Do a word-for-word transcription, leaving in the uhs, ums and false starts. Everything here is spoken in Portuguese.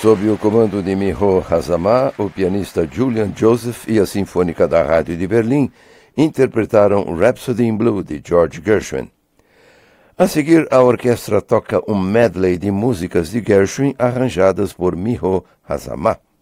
Sob o comando de Miho Hazama, o pianista Julian Joseph e a Sinfônica da Rádio de Berlim interpretaram Rhapsody in Blue, de George Gershwin. A seguir, a orquestra toca um medley de músicas de Gershwin arranjadas por Miho Hazama.